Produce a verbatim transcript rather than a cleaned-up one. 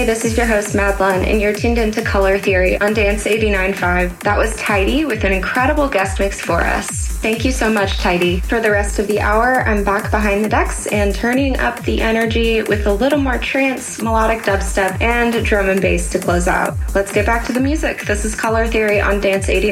Hey, this is your host, Madeleine, and you're tuned into Color Theory on Dance eighty-nine point five. That was Tidy with an incredible guest mix for us. Thank you so much, Tidy. For the rest of the hour, I'm back behind the decks and turning up the energy with a little more trance, melodic dubstep, and drum and bass to close out. Let's get back to the music. This is Color Theory on Dance eighty-nine.